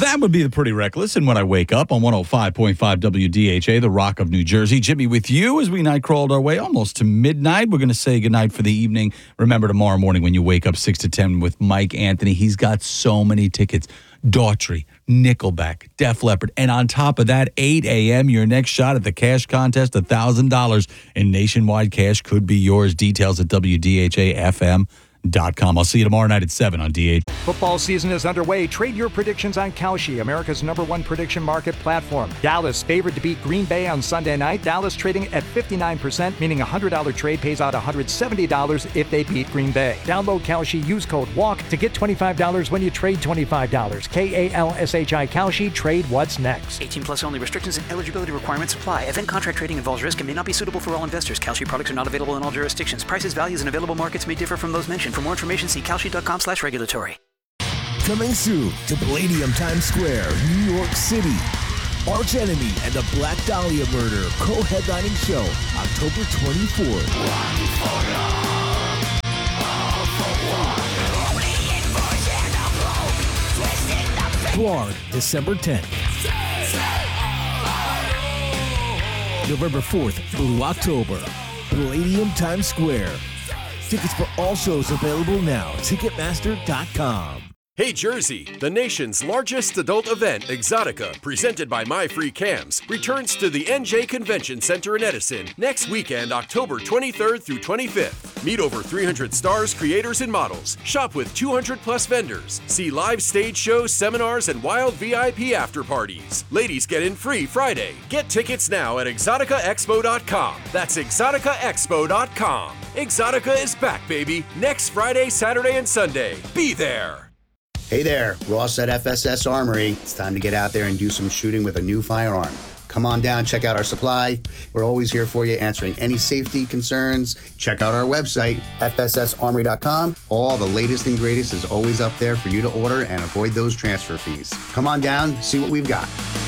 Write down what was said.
That would be the Pretty Reckless. And when I wake up on 105.5 WDHA, the Rock of New Jersey. Jimmy with you as we night crawled our way almost to midnight. We're going to say goodnight for the evening. Remember tomorrow morning when you wake up 6 to 10 with Mike Anthony. He's got so many tickets. Daughtry, Nickelback, Def Leppard. And on top of that, 8 a.m., your next shot at the cash contest, $1,000 in nationwide cash could be yours. Details at WDHAFM.com. I'll see you tomorrow night at 7 on DH. Football season is underway. Trade your predictions on Kalshi, America's #1 prediction market platform. Dallas favored to beat Green Bay on Sunday night. Dallas trading at 59%, meaning a $100 trade pays out $170 if they beat Green Bay. Download Kalshi, use code WALK to get $25 when you trade $25. KALSHI Kalshi, trade what's next. 18 plus only. Restrictions and eligibility requirements apply. Event contract trading involves risk and may not be suitable for all investors. Kalshi products are not available in all jurisdictions. Prices, values, and available markets may differ from those mentioned. For more information, see kalshi.com/regulatory. Coming soon to Palladium Times Square, New York City. Arch Enemy and the Black Dahlia Murder co-headlining show, October 24th. Guard, December 10th. November 4th through October. Palladium Times Square. Tickets for all shows available now. Ticketmaster.com. Hey Jersey, the nation's largest adult event, Exotica, presented by My Free Cams, returns to the NJ Convention Center in Edison next weekend, October 23rd through 25th. Meet over 300 stars, creators, and models. Shop with 200 plus vendors. See live stage shows, seminars, and wild VIP after parties. Ladies get in free Friday. Get tickets now at exoticaexpo.com. That's exoticaexpo.com. Exotica is back, baby. Next Friday, Saturday, and Sunday. Be there. Hey there, Ross at FSS Armory. It's time to get out there and do some shooting with a new firearm. Come on down, check out our supply. We're always here for you, answering any safety concerns. Check out our website, fssarmory.com. All the latest and greatest is always up there for you to order and avoid those transfer fees. Come on down, see what we've got.